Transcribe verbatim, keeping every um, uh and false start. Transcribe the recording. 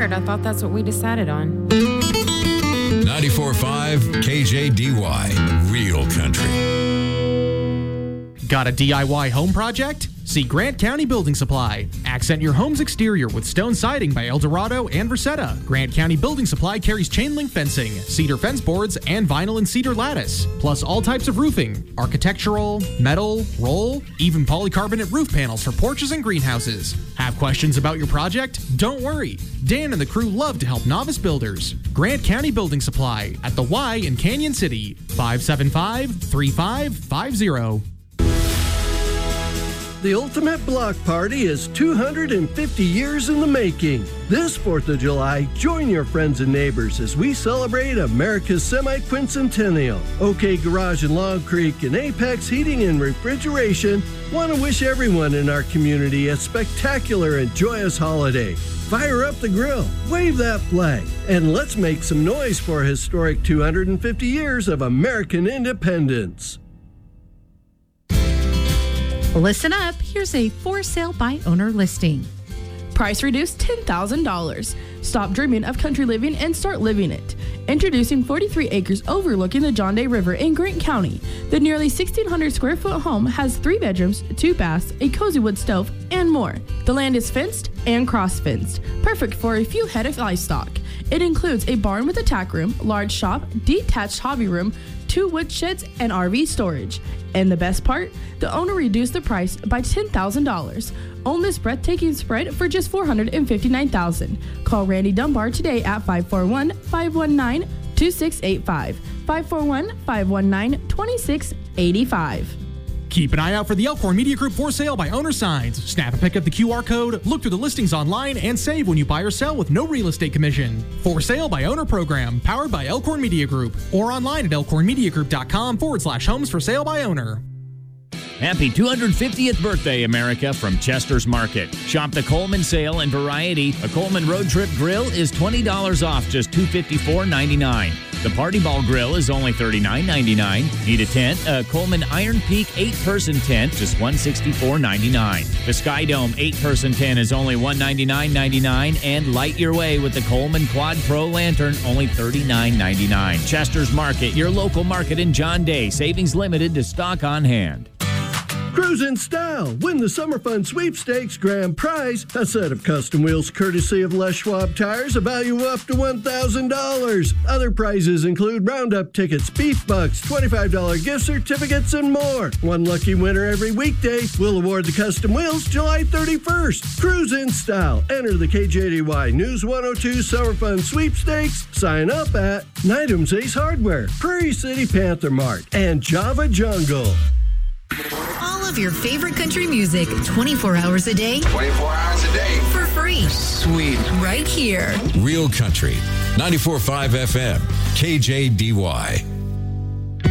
weird. I thought that's what we decided on. ninety-four point five K J D Y, Real Country. Got a D I Y home project? See Grant County Building Supply. Accent your home's exterior with stone siding by El Dorado and Versetta. Grant County Building Supply carries chain link fencing, cedar fence boards, and vinyl and cedar lattice, plus all types of roofing, architectural, metal, roll, even polycarbonate roof panels for porches and greenhouses. Have questions about your project? Don't worry. Dan and the crew love to help novice builders. Grant County Building Supply at the Y in Canyon City, five seven five, three five five zero. The Ultimate Block Party is two hundred fifty years in the making. This fourth of July, join your friends and neighbors as we celebrate America's semi-quincentennial. OK Garage in Long Creek and Apex Heating and Refrigeration want to wish everyone in our community a spectacular and joyous holiday. Fire up the grill, wave that flag, and let's make some noise for a historic two hundred fifty years of American independence. Listen up, here's a for sale by owner listing. Price reduced ten thousand dollars. Stop dreaming of country living and start living it. Introducing forty-three acres overlooking the John Day River in Grant County. The nearly sixteen hundred square foot home has three bedrooms, two baths, a cozy wood stove, and more. The land is fenced and cross-fenced, perfect for a few head of livestock. It includes a barn with a tack room, large shop, detached hobby room, two wood sheds, and R V storage. And the best part? The owner reduced the price by ten thousand dollars. Own this breathtaking spread for just four hundred fifty-nine thousand dollars. Call Randy Dunbar today at five four one, five one nine, two six eight five, five four one, five one nine, two six eight five. Keep an eye out for the Elkhorn Media Group for sale by owner signs. Snap a pic of the Q R code, look through the listings online, and save when you buy or sell with no real estate commission. For sale by owner program, powered by Elkhorn Media Group, or online at elkhornmediagroup.com forward slash homes for sale by owner. Happy two hundred fiftieth birthday, America, from Chester's Market. Shop the Coleman sale and variety. A Coleman Road Trip Grill is twenty dollars off, just two hundred fifty-four ninety-nine. The Party Ball Grill is only thirty-nine ninety-nine. Need a tent? A Coleman Iron Peak eight-person tent, just one hundred sixty-four ninety-nine. The Sky Dome eight-person tent is only one hundred ninety-nine ninety-nine. And light your way with the Coleman Quad Pro Lantern, only thirty-nine ninety-nine. Chester's Market, your local market in John Day. Savings limited to stock on hand. Cruise in style. Win the Summer Fun Sweepstakes grand prize. A set of custom wheels courtesy of Les Schwab Tires, a value up to one thousand dollars. Other prizes include Roundup tickets, beef bucks, twenty-five dollars gift certificates, and more. One lucky winner every weekday. We'll award the custom wheels July thirty-first. Cruise in style. Enter the K J D Y News one oh two Summer Fun Sweepstakes. Sign up at Nydam's Ace Hardware, Prairie City Panther Mart, and Java Jungle. All of your favorite country music, twenty-four hours a day. twenty-four hours a day. For free. Sweet. Right here. Real Country, ninety-four point five F M, K J D Y.